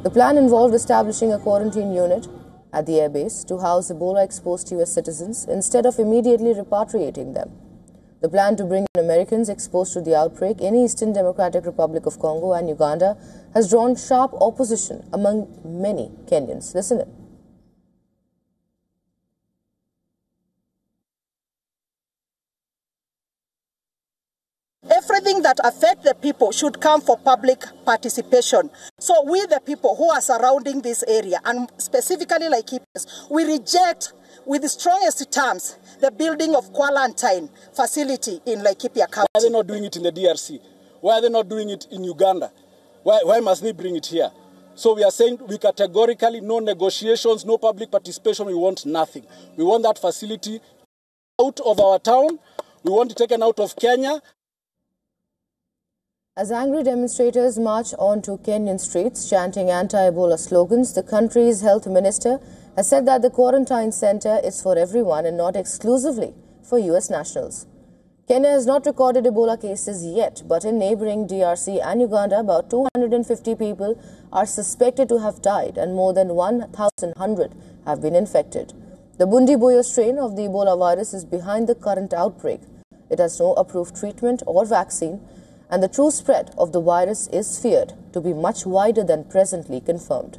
The plan involved establishing a quarantine unit at the airbase to house Ebola-exposed US citizens instead of immediately repatriating them. The plan to bring in Americans exposed to the outbreak in Eastern Democratic Republic of Congo and Uganda has drawn sharp opposition among many Kenyans. Listen in. Everything that affects the people should come for public participation. So we, the people who are surrounding this area, and specifically Laikipians, we reject with the strongest terms the building of quarantine facility in Laikipia County. Why are they not doing it in the DRC? Why are they not doing it in Uganda? Why must they bring it here? So we are saying we categorically, no negotiations, no public participation, we want nothing. We want that facility out of our town. We want it taken out of Kenya. As angry demonstrators march onto Kenyan streets chanting anti-Ebola slogans, the country's health minister has said that the quarantine center is for everyone and not exclusively for US nationals. Kenya has not recorded Ebola cases yet, but in neighboring DRC and Uganda, about 250 people are suspected to have died and more than 1,100 have been infected. The Bundibugyo strain of the Ebola virus is behind the current outbreak. It has no approved treatment or vaccine, and the true spread of the virus is feared to be much wider than presently confirmed.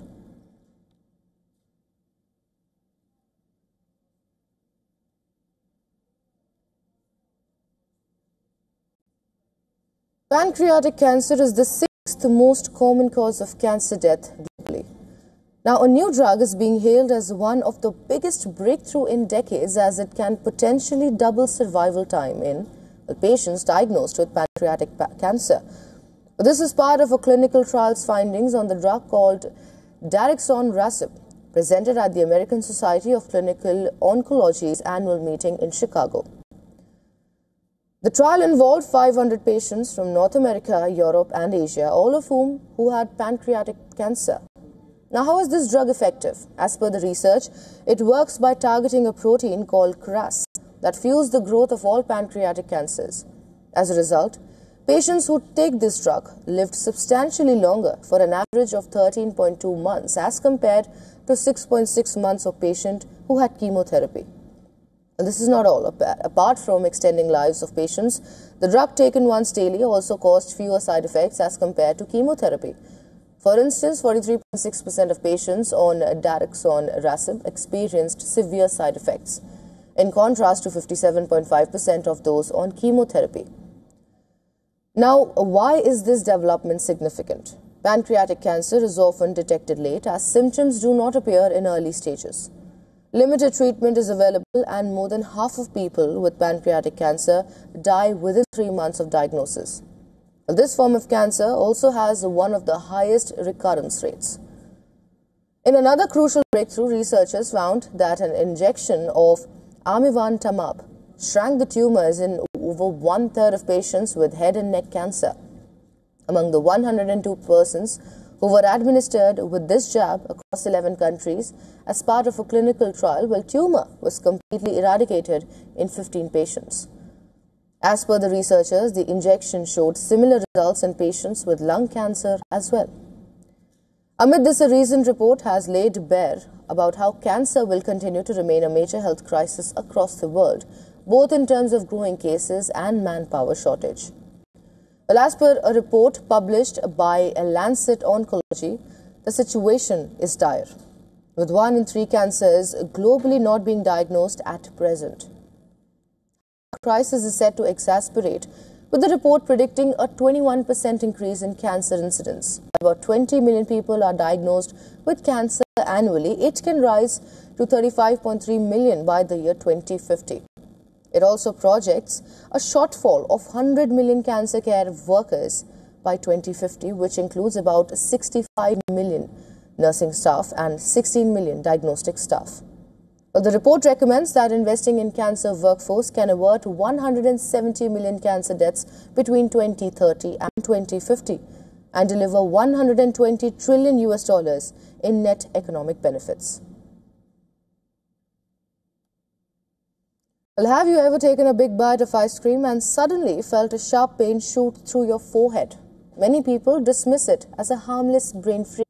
Pancreatic cancer is the sixth most common cause of cancer death globally. Now, a new drug is being hailed as one of the biggest breakthrough in decades, as it can potentially double survival time in patients diagnosed with pancreatic cancer. This is part of a clinical trial's findings on the drug called daraxonrasib, presented at the American Society of Clinical Oncology's annual meeting in Chicago. The trial involved 500 patients from North America, Europe and Asia, all of whom had pancreatic cancer. Now, how is this drug effective? As per the research, it works by targeting a protein called KRAS that fuels the growth of all pancreatic cancers. As a result, patients who take this drug lived substantially longer, for an average of 13.2 months as compared to 6.6 months of patients who had chemotherapy. And this is not all. Apart from extending lives of patients, the drug taken once daily also caused fewer side effects as compared to chemotherapy. For instance, 43.6% of patients on daraxonrasib experienced severe side effects, in contrast to 57.5% of those on chemotherapy. Now, why is this development significant? Pancreatic cancer is often detected late, as symptoms do not appear in early stages. Limited treatment is available, and more than half of people with pancreatic cancer die within 3 months of diagnosis. This form of cancer also has one of the highest recurrence rates. In another crucial breakthrough, researchers found that an injection of amivantamab shrank the tumors in over 1/3 of patients with head and neck cancer. Among the 102 persons who were administered with this jab across 11 countries as part of a clinical trial, well, tumor was completely eradicated in 15 patients. As per the researchers, the injection showed similar results in patients with lung cancer as well. Amid this, a recent report has laid bare about how cancer will continue to remain a major health crisis across the world, both in terms of growing cases and manpower shortage. Well, as per a report published by Lancet Oncology, the situation is dire, with 1 in 3 cancers globally not being diagnosed at present. The crisis is set to exacerbate, with the report predicting a 21% increase in cancer incidence. About 20 million people are diagnosed with cancer annually. It can rise to 35.3 million by the year 2050. It also projects a shortfall of 100 million cancer care workers by 2050, which includes about 65 million nursing staff and 16 million diagnostic staff. The report recommends that investing in cancer workforce can avert 170 million cancer deaths between 2030 and 2050 and deliver $120 trillion in net economic benefits. Well, have you ever taken a big bite of ice cream and suddenly felt a sharp pain shoot through your forehead? Many people dismiss it as a harmless brain freeze.